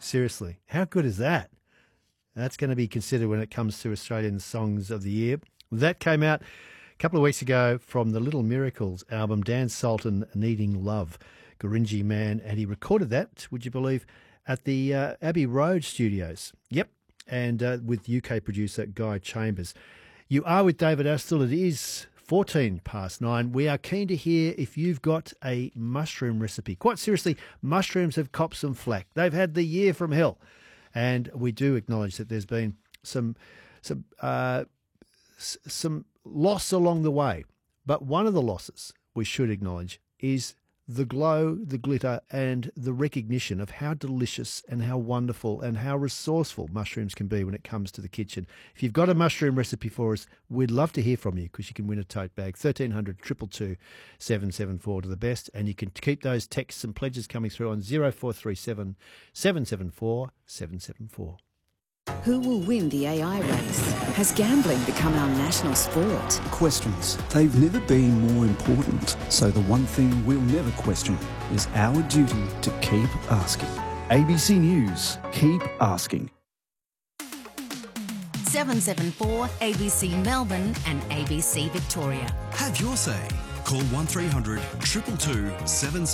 Seriously, how good is that? That's going to be considered when it comes to Australian Songs of the Year. That came out a couple of weeks ago from the Little Miracles album, Dan Sultan, Needing Love, Gurindji Man, and he recorded that, would you believe, at the Abbey Road Studios. Yep, and with UK producer Guy Chambers. You are with David Astle. It is 14 past 9. We are keen to hear if you've got a mushroom recipe. Quite seriously, mushrooms have copped some flack. They've had the year from hell. And we do acknowledge that there's been some loss along the way. But one of the losses we should acknowledge is the glow, the glitter, and the recognition of how delicious and how wonderful and how resourceful mushrooms can be when it comes to the kitchen. If you've got a mushroom recipe for us, we'd love to hear from you because you can win a tote bag. 1300 222 774 to the best, and you can keep those texts and pledges coming through on 0437 774 774. Who will win the AI race? Has gambling become our national sport? Questions. They've never been more important. So the one thing we'll never question is our duty to keep asking. ABC News. Keep asking. 774 ABC Melbourne and ABC Victoria. Have your say. Call 1300 222 774.